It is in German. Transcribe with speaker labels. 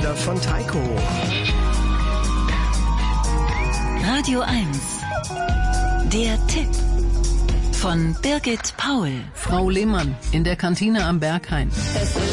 Speaker 1: Bruder von Taiko.
Speaker 2: Radio 1. Der Tipp von Birgit Paul.
Speaker 3: Frau Lehmann in der Kantine am Berghain.